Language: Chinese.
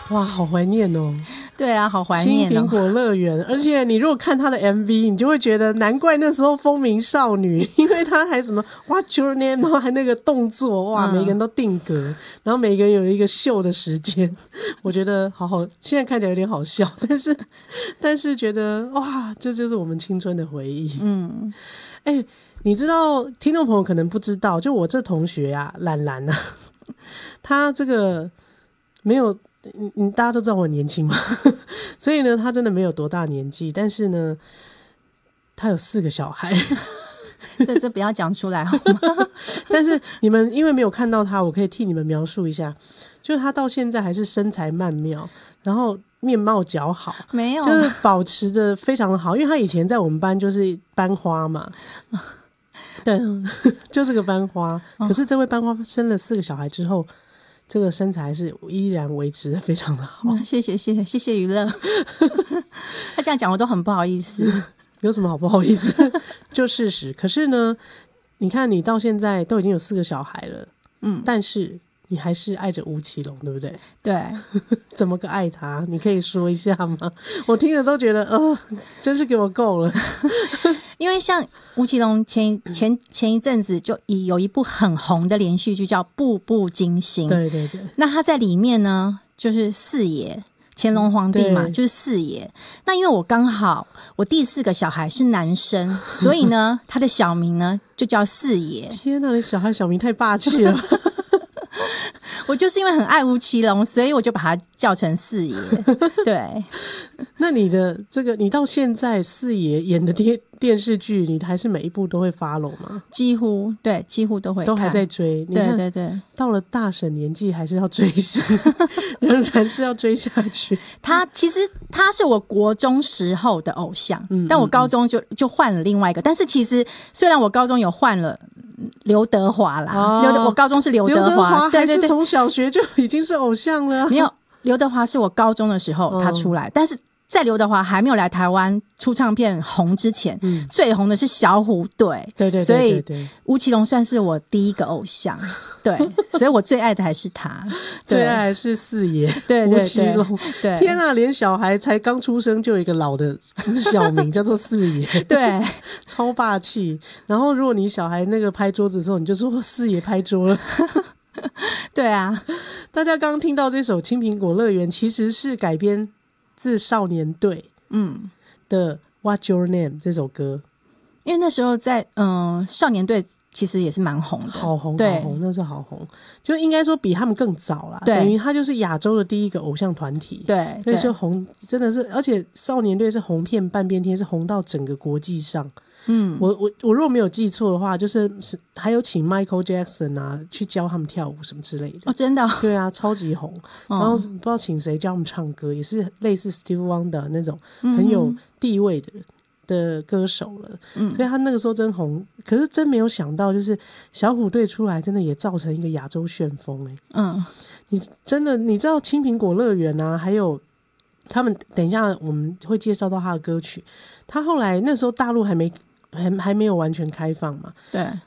哇，好怀念哦。 对啊，好怀念青苹果乐园，而且你如果看他的 MV， 你就会觉得难怪那时候风靡少女，因为他还什么 What's your name， 然后还那个动作，哇，每个人都定格，然后每个人有一个秀的时间，我觉得好好，现在看起来有点好笑，但是觉得哇，这就是我们青春的回忆。你知道听众朋友可能不知道，就我这同学啊，懒懒啊，他这个没有。大家都知道我很年轻嘛，所以呢，他真的没有多大年纪，但是呢，他有4个小孩， 这不要讲出来好吗？ 但是你们因为没有看到他，我可以替你们描述一下，就是他到现在还是身材曼妙，然后面貌姣好， 没有， 就是保持的非常的好，因为他以前在我们班就是班花嘛。对，就是个班花，可是这位班花生了4个小孩之后，这个身材是依然维持的非常的好。 谢谢娱乐。他这样讲我都很不好意思。 有什么好不好意思？就事实。可是呢，你看你到现在都已经有4个小孩了，但是你还是爱着吴奇隆，对不对？ 对。 怎么个爱他？你可以说一下吗？我听了都觉得真是给我够了。 因为像吴奇隆前一阵子就有一部很红的连续剧叫《步步惊心》， 对对对。 那他在里面呢，就是四爷乾隆皇帝嘛，就是四爷。那因为我刚好我第4个小孩是男生，所以呢，他的小名呢就叫四爷。 天哪，你小孩小名太霸气了！ 我就是因为很爱吴奇隆，所以我就把他叫成四爷。对。 那你的这个，你到现在四爷演的电视剧，你还是每一部都会 follow 吗？ 几乎都会看， 都还在追。 对对对， 到了大婶年纪还是要追星，仍然是要追下去。 其实他是我国中时候的偶像，但我高中就换了另外一个。但是其实虽然我高中有换了刘德华啦，我高中是刘德华， 还是从小学就已经是偶像了。 没有，刘德华是我高中的时候他出来，但是在刘德华还没有来台湾出唱片红之前，最红的是小虎队。对对对，所以吴奇隆算是我第一个偶像。对，所以我最爱的还是他， 最爱还是四爷。 对对对， 吴奇隆。对，天啊，连小孩才刚出生就有一个老的小名叫做四爷， 对， 超霸气。然后如果你小孩那个拍桌子的时候，你就说四爷拍桌了。 对啊， 大家刚刚听到这首《青苹果乐园》，其实是改编自少年队的 What's Your Name 这首歌。 因为那时候在少年队其实也是蛮红的， 好红对， 好红，那是好红，就应该说比他们更早啦。等于他就是亚洲的第一个偶像团体。 对， 所以就红，真的是，而且少年队是红遍半边天，是红到整个国际上。我如果没有记错的话，就是还有请 Michael Jackson 啊去教他们跳舞什么之类的。 真的。 对啊，超级红。然后不知道请谁教他们唱歌，也是类似 Stevie Wonder 那种很有地位的歌手了。所以他那个时候真红。可是真没有想到，就是小虎队出来真的也造成一个亚洲旋风。你知道青苹果乐园啊，还有他们等一下我们会介绍到他的歌曲。他后来那时候大陆还没有完全开放嘛， 对，